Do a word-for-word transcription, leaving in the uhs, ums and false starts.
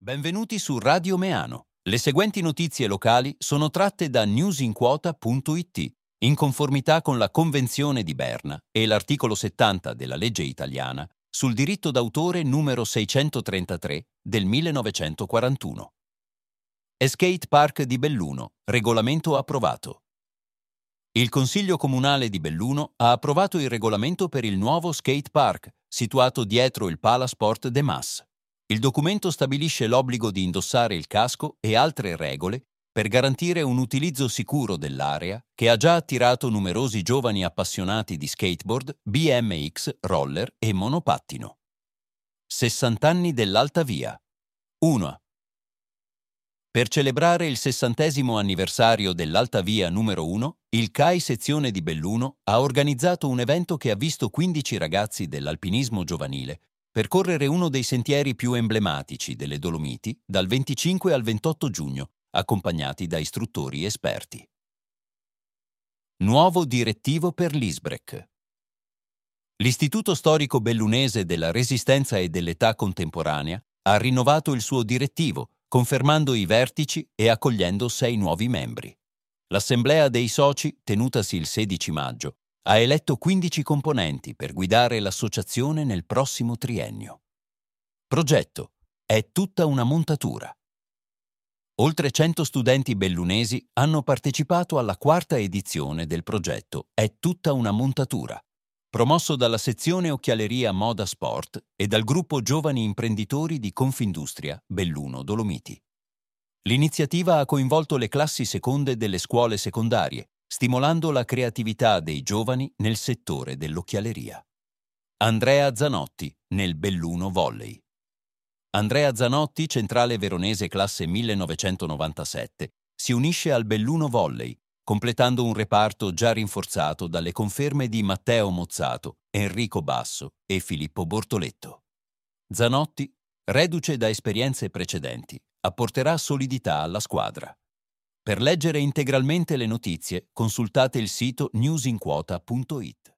Benvenuti su Radio Meano. Le seguenti notizie locali sono tratte da newsinquota punto it, in conformità con la Convenzione di Berna e l'articolo settanta della legge italiana sul diritto d'autore numero seicentotrentatré del millenovecentoquarantuno. Skate Park di Belluno, regolamento approvato. Il Consiglio Comunale di Belluno ha approvato il regolamento per il nuovo skate park, situato dietro il Palasport de Mas. Il documento stabilisce l'obbligo di indossare il casco e altre regole per garantire un utilizzo sicuro dell'area che ha già attirato numerosi giovani appassionati di skateboard, B M X, roller e monopattino. sessanta anni dell'Alta Via. uno. Per celebrare il sessantesimo anniversario dell'Alta Via numero uno, il C A I sezione di Belluno ha organizzato un evento che ha visto quindici ragazzi dell'alpinismo giovanile percorrere uno dei sentieri più emblematici delle Dolomiti dal venticinque al ventotto giugno, accompagnati da istruttori esperti. Nuovo direttivo per l'I S B R E C. L'Istituto Storico Bellunese della Resistenza e dell'Età Contemporanea ha rinnovato il suo direttivo, confermando i vertici e accogliendo sei nuovi membri. L'Assemblea dei soci, tenutasi il sedici maggio, ha eletto quindici componenti per guidare l'associazione nel prossimo triennio. Progetto: è tutta una montatura. Oltre cento studenti bellunesi hanno partecipato alla quarta edizione del progetto È tutta una montatura, promosso dalla sezione Occhialeria Moda Sport e dal gruppo Giovani Imprenditori di Confindustria Belluno Dolomiti. L'iniziativa ha coinvolto le classi seconde delle scuole secondarie, stimolando la creatività dei giovani nel settore dell'occhialeria. Andrea Zanotti, nel Belluno Volley. Andrea Zanotti, centrale veronese classe millenovecentonovantasette, si unisce al Belluno Volley, completando un reparto già rinforzato dalle conferme di Matteo Mozzato, Enrico Basso e Filippo Bortoletto. Zanotti, reduce da esperienze precedenti, apporterà solidità alla squadra. Per leggere integralmente le notizie, consultate il sito newsinquota punto it.